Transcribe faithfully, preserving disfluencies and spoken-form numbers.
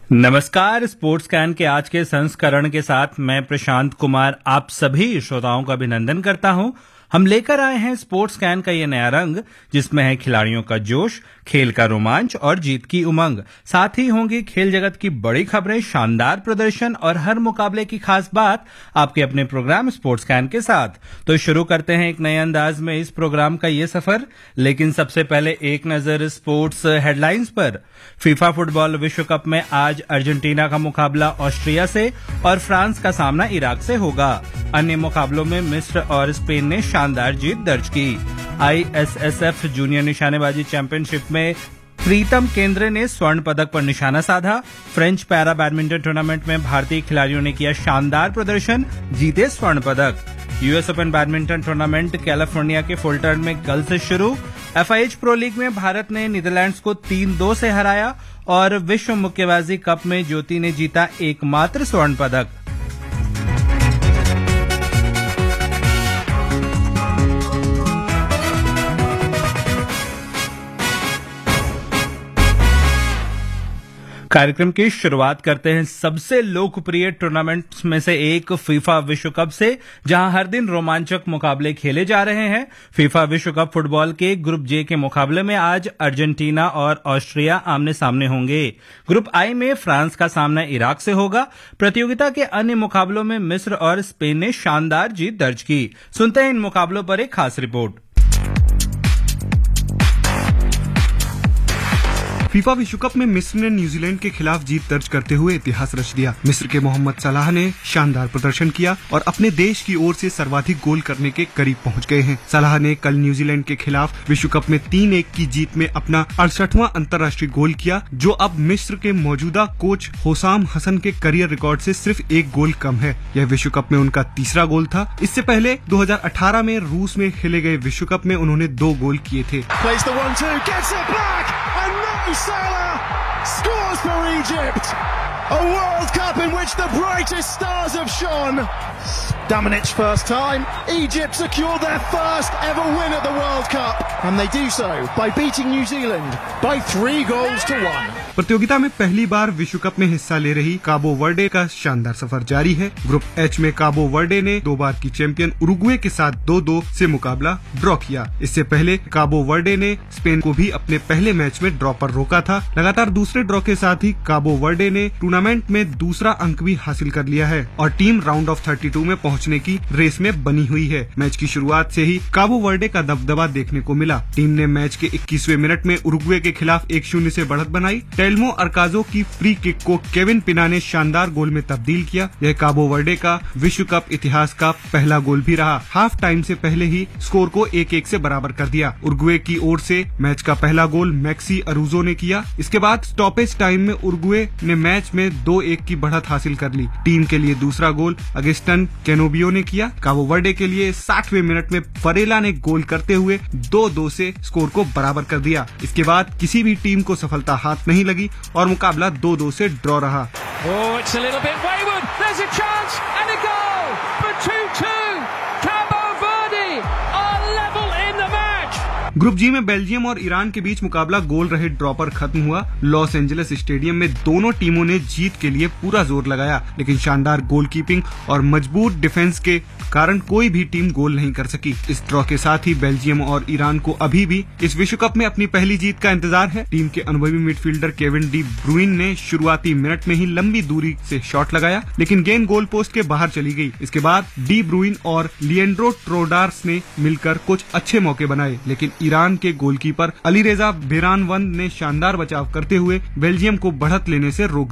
नमस्कार। Sports can के आज के संस्करण के साथ मैं प्रशांत कुमार आप सभी श्रोताओं का अभिनंदन करता हूं। हम लेकर आए हैं स्पोर्ट्स कैन का ये नया रंग, जिसमें है खिलाड़ियों का जोश, खेल का रोमांच और जीत की उमंग। साथ ही होंगी खेल जगत की बड़ी खबरें, शानदार प्रदर्शन और हर मुकाबले की खास बात आपके अपने प्रोग्राम स्पोर्ट्स कैन के साथ। तो शुरू करते हैं एक नए अंदाज में इस प्रोग्राम का ये सफर। लेकिन सबसे पहले एक नजर स्पोर्ट्स हेडलाइंस पर। फीफा फुटबॉल विश्व कप में आज अर्जेंटीना का मुकाबला ऑस्ट्रिया से और फ्रांस का सामना इराक से होगा। अन्य मुकाबलों में मिस्र और स्पेन ने शानदार जीत दर्ज की। आईएसएसएफ जूनियर निशानेबाजी चैंपियनशिप में प्रीतम केंद्रे ने स्वर्ण पदक पर निशाना साधा। फ्रेंच पैरा बैडमिंटन टूर्नामेंट में भारतीय खिलाड़ियों ने किया शानदार प्रदर्शन, जीते स्वर्ण पदक। US open badminton tournament California के फुलटर्न में कल से शुरू। एफआईएच प्रो लीग में भारत ने नीदरलैंड्स को तीन दो से हराया और विश्व मुक्केबाजी कप में ज्योति ने जीता एकमात्र स्वर्ण पदक। कार्यक्रम की शुरुआत करते हैं सबसे लोकप्रिय टूर्नामेंट्स में से एक फीफा विश्व कप से, जहां हर दिन रोमांचक मुकाबले खेले जा रहे हैं। फीफा विश्व कप फुटबॉल के ग्रुप जे के मुकाबले में आज अर्जेंटीना और ऑस्ट्रिया आमने सामने होंगे। ग्रुप आई में फ्रांस का सामना इराक से होगा। प्रतियोगिता के अन्य मुकाबलों में मिस्र और स्पेन ने शानदार जीत दर्ज की। सुनते हैं इन मुकाबलों पर एक खास रिपोर्ट। फीफा विश्व कप में मिस्र ने न्यूजीलैंड के खिलाफ जीत दर्ज करते हुए इतिहास रच दिया। मिस्र के मोहम्मद सलाह ने शानदार प्रदर्शन किया और अपने देश की ओर से सर्वाधिक गोल करने के करीब पहुंच गए हैं। सलाह ने कल न्यूजीलैंड के खिलाफ विश्व कप में तीन एक की जीत में अपना अड़सठवां अंतर्राष्ट्रीय गोल किया, जो अब मिस्र के मौजूदा कोच होसाम हसन के करियर रिकॉर्ड से सिर्फ एक गोल कम है। यह विश्व कप में उनका तीसरा गोल था। इससे पहले दो हज़ार अठारह में रूस में खेले गए विश्व कप में उन्होंने दो गोल किए थे। Salah scores for Egypt. A World Cup in which the brightest stars have shone. Dominic's first time, Egypt secured their first ever win at the World Cup, and they do so by beating New Zealand by three goals to one. प्रतियोगिता में पहली बार विश्व cup में हिस्सा ले रही काबो Verde का शानदार सफर जारी है। ग्रुप एच में काबो वर्डे ने दो बार की चैंपियन उरुग्वे के साथ दो दो से मुकाबला ड्रॉ किया। इससे पहले काबो वर्डे ने स्पेन को भी अपने पहले मैच में ड्रॉ पर रोका था। लगातार दूसरे ड्रॉ के साथ ही काबो वर्डे ने टूर्नामेंट में दूसरा अंक भी हासिल कर लिया है और टीम राउंड ऑफ बत्तीस में पहुंचने की रेस में बनी हुई है। मैच की शुरुआत से ही काबो वर्डे का दबदबा देखने को मिला। टीम ने मैच के इक्कीसवें मिनट में उरुग्वे के खिलाफ एक शून्य से बढ़त बनाई। टेल्मो अरकाजो की फ्री किक को केविन पिना ने शानदार गोल में तब्दील किया। यह काबो वर्डे का विश्व कप इतिहास का पहला गोल भी रहा। हाफ टाइम से पहले ही स्कोर को एक एक से बराबर कर दिया। उरुग्वे की ओर से मैच का पहला गोल मैक्सी अरूजो ने किया। इसके बाद स्टॉपेज टाइम में उरुग्वे ने मैच में दो एक की बढ़त हासिल कर ली। टीम के लिए दूसरा गोल अगस्टन कैनोबियो ने किया। काबो वर्डे के लिए साठवें मिनट में फरेला ने गोल करते हुए दो दो से स्कोर को बराबर कर दिया। इसके बाद किसी भी टीम को सफलता हाथ नहीं लगी और मुकाबला दो दो से ड्रॉ रहा। Oh, it's a little bit wayward. There's a chance and a goal for two two. Cabo Verde are level in the match. Group जी में बेल्जियम और ईरान के बीच मुकाबला गोल रहे ड्रॉ पर खत्म हुआ। लॉस एंजलिस स्टेडियम में दोनों टीमों ने जीत के लिए पूरा जोर लगाया, लेकिन शानदार गोलकीपिंग और मजबूत डिफेंस के कारण कोई भी टीम गोल नहीं कर सकी। इस ड्रॉ के साथ ही बेल्जियम और ईरान को अभी भी इस विश्व कप में अपनी पहली जीत का इंतजार है। टीम के अनुभवी मिडफील्डर केविन डी ब्रुइन ने शुरुआती मिनट में ही लंबी दूरी से शॉट लगाया, लेकिन गेंद गोल पोस्ट के बाहर चली गई। इसके बाद डी ब्रुइन और लिएंड्रो ट्रोडार्स ने मिलकर कुछ अच्छे मौके बनाए, लेकिन ईरान के गोलकीपर अलीरेजा बेरानवंद ने शानदार बचाव करते हुए बेल्जियम को बढ़त लेने से रोक